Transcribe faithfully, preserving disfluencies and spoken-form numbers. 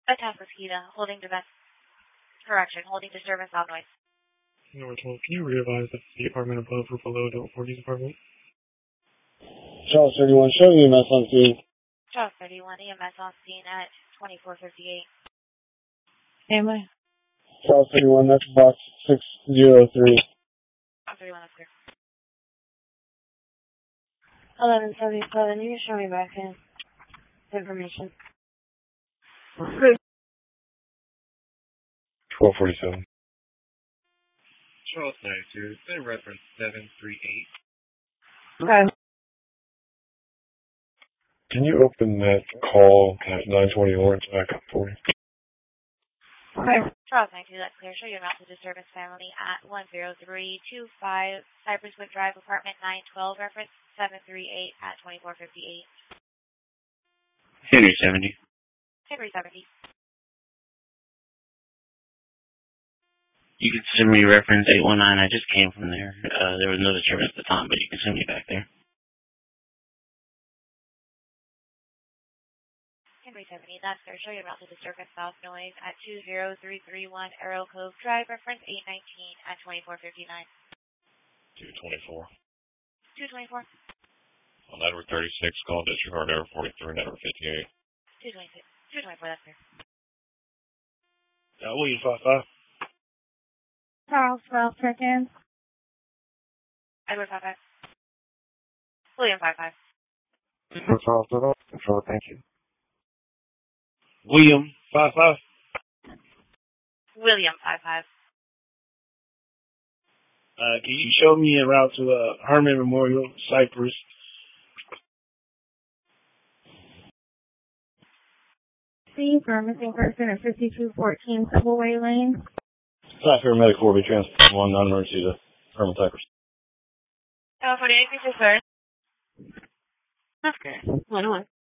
Atascocita, holding disturbance, correction, holding disturbance on noise. Number twelve, can you re-advise that the apartment above or below the forties apartment? Charles thirty-one, show E M S on scene. Charles thirty-one, E M S on scene at twenty-four fifty-eight. Family. Charles thirty-one, that's box six zero three. Charles thirty-one, that's clear. eleven seventy-seven, you can show me back in information. twelve forty-seven. Charles ninety-two, send reference seven three eight. Okay. Can you open that call at nine twenty Lawrence back up for me? Okay. Charles ninety-two, that's clear. Show your amount to disturbance family at one zero three two five Cypress Wood Drive, apartment nine twelve, reference seven three eight at twenty-four fifty-eight. Henry seventy. Henry seventy. You can send me reference eight one nine. I just came from there. Uh, there was no disturbance at the time, but you can send me back there. Henry seventy, that's clear. Show your amount to disturbance south noise at two zero three three one Arrow Cove Drive, reference eight nineteen at twenty-four fifty-nine. two twenty-four. two twenty-four. On network thirty-six, call disregard error forty-three, network fifty-eight. two twenty-six. two twenty-four, that's clear. Uh, William five five. Charles twelve, check in. Edward five five. William five five. Charles Little, control, thank you. William five five. William five five. Uh, can you show me a route to uh, Herman Memorial, Cypress? C for a missing person at fifty-two fourteen Subway Lane. Staff paramedic four will be transferred one non-emergency to Herman Cypress. Oh, forty-eight, sir. Okay. One on one.